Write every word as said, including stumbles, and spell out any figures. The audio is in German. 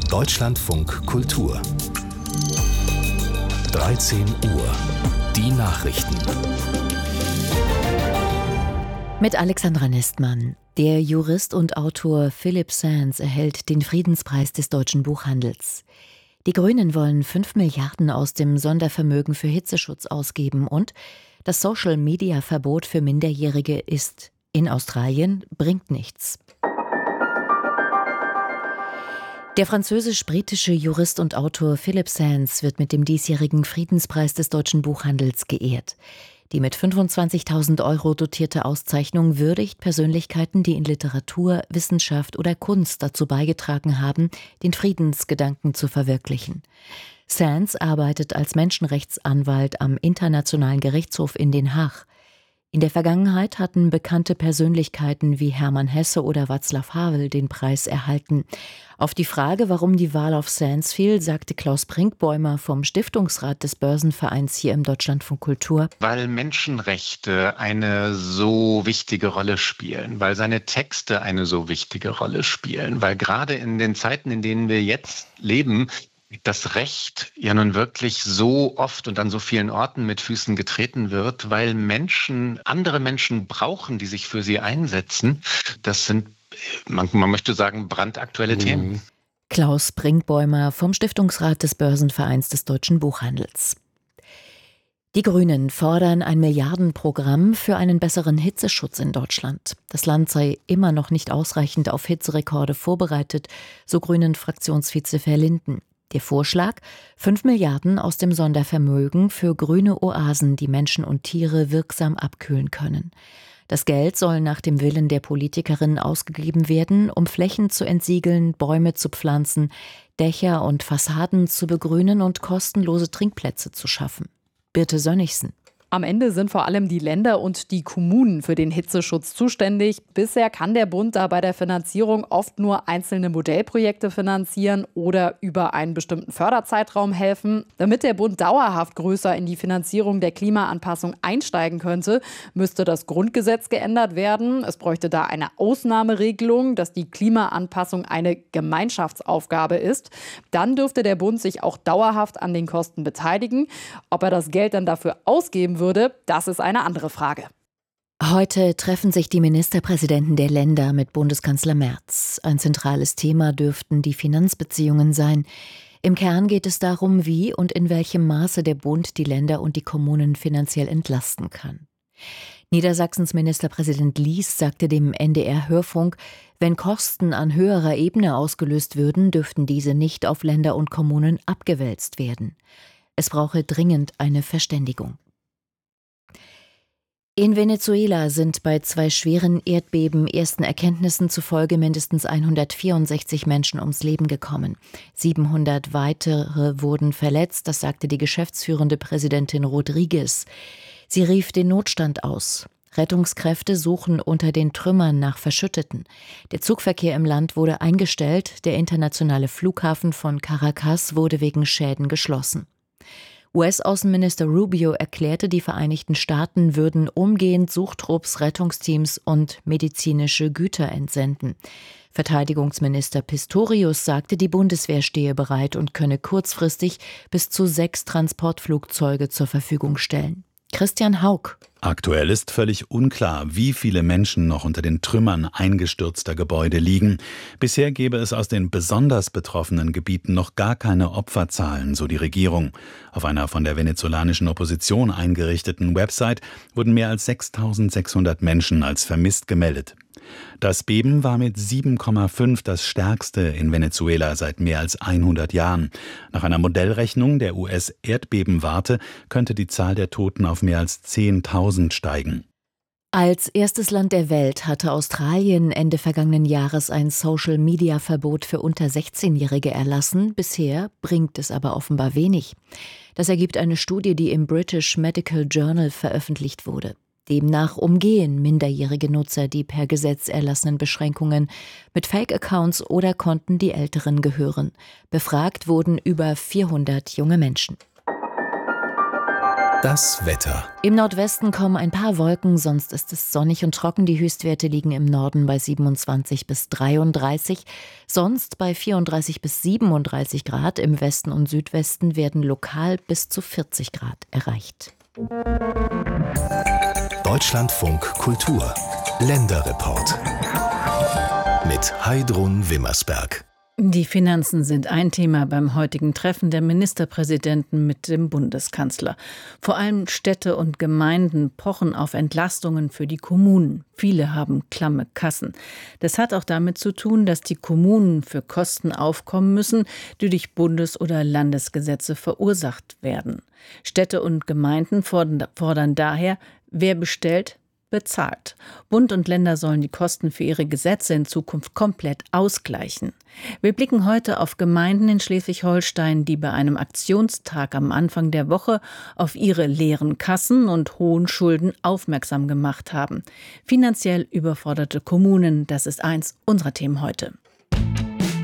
Deutschlandfunk Kultur. dreizehn Uhr. Die Nachrichten. Mit Alexandra Nestmann. Der Jurist und Autor Philipp Sands erhält den Friedenspreis des deutschen Buchhandels. Die Grünen wollen fünf Milliarden aus dem Sondervermögen für Hitzeschutz ausgeben und das Social-Media-Verbot für Minderjährige ist in Australien bringt nichts. Der französisch-britische Jurist und Autor Philipp Sands wird mit dem diesjährigen Friedenspreis des deutschen Buchhandels geehrt. Die mit fünfundzwanzigtausend Euro dotierte Auszeichnung würdigt Persönlichkeiten, die in Literatur, Wissenschaft oder Kunst dazu beigetragen haben, den Friedensgedanken zu verwirklichen. Sands arbeitet als Menschenrechtsanwalt am Internationalen Gerichtshof in Den Haag. In der Vergangenheit hatten bekannte Persönlichkeiten wie Hermann Hesse oder Václav Havel den Preis erhalten. Auf die Frage, warum die Wahl auf Sands fiel, sagte Klaus Brinkbäumer vom Stiftungsrat des Börsenvereins hier im Deutschlandfunk Kultur. Weil Menschenrechte eine so wichtige Rolle spielen, weil seine Texte eine so wichtige Rolle spielen, weil gerade in den Zeiten, in denen wir jetzt leben, das Recht ja nun wirklich so oft und an so vielen Orten mit Füßen getreten wird, weil Menschen, andere Menschen brauchen, die sich für sie einsetzen. Das sind, man, man möchte sagen, brandaktuelle mhm. Themen. Klaus Brinkbäumer vom Stiftungsrat des Börsenvereins des deutschen Buchhandels. Die Grünen fordern ein Milliardenprogramm für einen besseren Hitzeschutz in Deutschland. Das Land sei immer noch nicht ausreichend auf Hitzerekorde vorbereitet, so Grünen-Fraktionsvize Verlinden. Der Vorschlag: fünf Milliarden aus dem Sondervermögen für grüne Oasen, die Menschen und Tiere wirksam abkühlen können. Das Geld soll nach dem Willen der Politikerin ausgegeben werden, um Flächen zu entsiegeln, Bäume zu pflanzen, Dächer und Fassaden zu begrünen und kostenlose Trinkplätze zu schaffen. Birte Sönnigsen. Am Ende sind vor allem die Länder und die Kommunen für den Hitzeschutz zuständig. Bisher kann der Bund da bei der Finanzierung oft nur einzelne Modellprojekte finanzieren oder über einen bestimmten Förderzeitraum helfen. Damit der Bund dauerhaft größer in die Finanzierung der Klimaanpassung einsteigen könnte, müsste das Grundgesetz geändert werden. Es bräuchte da eine Ausnahmeregelung, dass die Klimaanpassung eine Gemeinschaftsaufgabe ist. Dann dürfte der Bund sich auch dauerhaft an den Kosten beteiligen. Ob er das Geld dann dafür ausgeben würde, das ist eine andere Frage. Heute treffen sich die Ministerpräsidenten der Länder mit Bundeskanzler Merz. Ein zentrales Thema dürften die Finanzbeziehungen sein. Im Kern geht es darum, wie und in welchem Maße der Bund die Länder und die Kommunen finanziell entlasten kann. Niedersachsens Ministerpräsident Lies sagte dem N D R-Hörfunk, wenn Kosten an höherer Ebene ausgelöst würden, dürften diese nicht auf Länder und Kommunen abgewälzt werden. Es brauche dringend eine Verständigung. In Venezuela sind bei zwei schweren Erdbeben ersten Erkenntnissen zufolge mindestens hundertvierundsechzig Menschen ums Leben gekommen. siebenhundert weitere wurden verletzt, das sagte die geschäftsführende Präsidentin Rodriguez. Sie rief den Notstand aus. Rettungskräfte suchen unter den Trümmern nach Verschütteten. Der Zugverkehr im Land wurde eingestellt, der internationale Flughafen von Caracas wurde wegen Schäden geschlossen. U S-Außenminister Rubio erklärte, die Vereinigten Staaten würden umgehend Suchtrupps, Rettungsteams und medizinische Güter entsenden. Verteidigungsminister Pistorius sagte, die Bundeswehr stehe bereit und könne kurzfristig bis zu sechs Transportflugzeuge zur Verfügung stellen. Christian Haug. Aktuell ist völlig unklar, wie viele Menschen noch unter den Trümmern eingestürzter Gebäude liegen. Bisher gebe es aus den besonders betroffenen Gebieten noch gar keine Opferzahlen, so die Regierung. Auf einer von der venezolanischen Opposition eingerichteten Website wurden mehr als sechstausendsechshundert Menschen als vermisst gemeldet. Das Beben war mit sieben Komma fünf das stärkste in Venezuela seit mehr als hundert Jahren. Nach einer Modellrechnung der U S-Erdbebenwarte könnte die Zahl der Toten auf mehr als zehntausend steigen. Als erstes Land der Welt hatte Australien Ende vergangenen Jahres ein Social-Media-Verbot für unter sechzehnjährige erlassen. Bisher bringt es aber offenbar wenig. Das ergibt eine Studie, die im British Medical Journal veröffentlicht wurde. Demnach umgehen minderjährige Nutzer die per Gesetz erlassenen Beschränkungen mit Fake-Accounts oder Konten, die Älteren gehören. Befragt wurden über vierhundert junge Menschen. Das Wetter. Im Nordwesten kommen ein paar Wolken, sonst ist es sonnig und trocken. Die Höchstwerte liegen im Norden bei siebenundzwanzig bis dreiunddreißig, sonst bei vierunddreißig bis siebenunddreißig Grad. Im Westen und Südwesten werden lokal bis zu vierzig Grad erreicht. Deutschlandfunk Kultur. Länderreport. Mit Heidrun Wimmersberg. Die Finanzen sind ein Thema beim heutigen Treffen der Ministerpräsidenten mit dem Bundeskanzler. Vor allem Städte und Gemeinden pochen auf Entlastungen für die Kommunen. Viele haben klamme Kassen. Das hat auch damit zu tun, dass die Kommunen für Kosten aufkommen müssen, die durch Bundes- oder Landesgesetze verursacht werden. Städte und Gemeinden fordern, fordern daher, wer bestellt, bezahlt. Bund und Länder sollen die Kosten für ihre Gesetze in Zukunft komplett ausgleichen. Wir blicken heute auf Gemeinden in Schleswig-Holstein, die bei einem Aktionstag am Anfang der Woche auf ihre leeren Kassen und hohen Schulden aufmerksam gemacht haben. Finanziell überforderte Kommunen, das ist eins unserer Themen heute.